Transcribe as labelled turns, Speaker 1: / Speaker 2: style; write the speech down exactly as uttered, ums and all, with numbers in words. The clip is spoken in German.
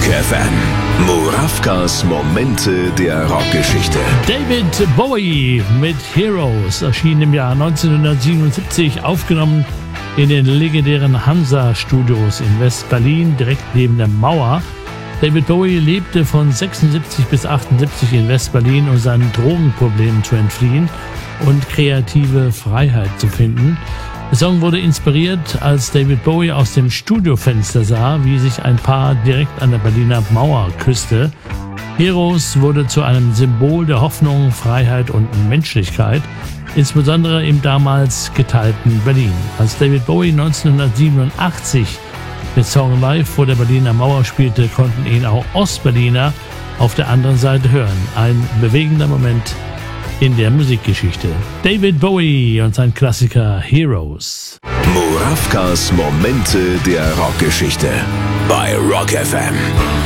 Speaker 1: Rock F M. Murawkas Momente der Rockgeschichte.
Speaker 2: David Bowie mit Heroes erschien im Jahr neunzehnhundertsiebenundsiebzig, aufgenommen in den legendären Hansa-Studios in West-Berlin, direkt neben der Mauer. David Bowie lebte von sechsundsiebzig bis achtundsiebzig in West-Berlin, um seinen Drogenproblemen zu entfliehen und kreative Freiheit zu finden. Der Song wurde inspiriert, als David Bowie aus dem Studiofenster sah, wie sich ein Paar direkt an der Berliner Mauer küsste. Heroes wurde zu einem Symbol der Hoffnung, Freiheit und Menschlichkeit, insbesondere im damals geteilten Berlin. Als David Bowie neunzehnhundertsiebenundachtzig den Song live vor der Berliner Mauer spielte, konnten ihn auch Ostberliner auf der anderen Seite hören. Ein bewegender Moment in der Musikgeschichte. David Bowie und sein Klassiker Heroes.
Speaker 1: Murawkas Momente der Rockgeschichte bei Rock F M.